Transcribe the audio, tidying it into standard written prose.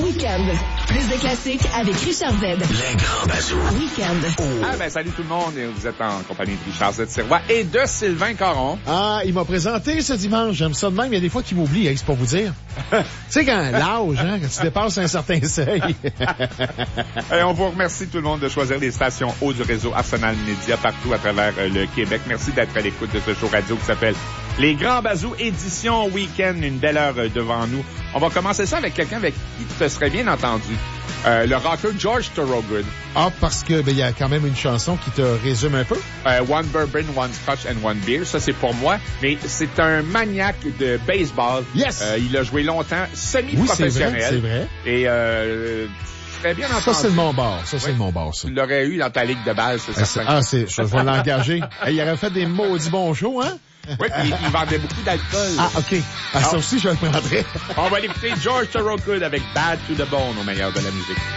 Week-end. Plus de classiques avec Richard Z. Les grands bazous. Week-end. Ah, salut tout le monde. Vous êtes en compagnie de Richard Z. Sirois et de Sylvain Caron. Ah, il m'a présenté ce dimanche. J'aime ça de même. Il y a des fois qu'il m'oublie, c'est pour vous dire. Tu sais, quand l'âge, quand tu dépasses un certain seuil. Et on vous remercie tout le monde de choisir les stations haut du réseau Arsenal Média partout à travers le Québec. Merci d'être à l'écoute de ce show radio qui s'appelle Les Grands Bazous, édition week-end. Une belle heure devant nous. On va commencer ça avec quelqu'un avec qui tu te serais bien entendu. Le rocker George Thorogood. Ah, parce que il y a quand même une chanson qui te résume un peu. One Bourbon, One Scotch and One Beer. Ça, c'est pour moi. Mais c'est un maniaque de baseball. Yes! Il a joué longtemps semi-professionnel. Oui, c'est vrai. Et très bien entendu. Ça, c'est le mon bar. Ça, c'est le mon bar, ça. Tu l'aurais eu dans ta ligue de base, c'est certain. Je vais l'engager. Il aurait fait des maudits bons shows, hein? Oui, puis il vendait beaucoup d'alcool. Ah, OK. Ça aussi, je le prendrais. On va l'écouter George Thorogood avec Bad to the Bone au meilleur de la musique.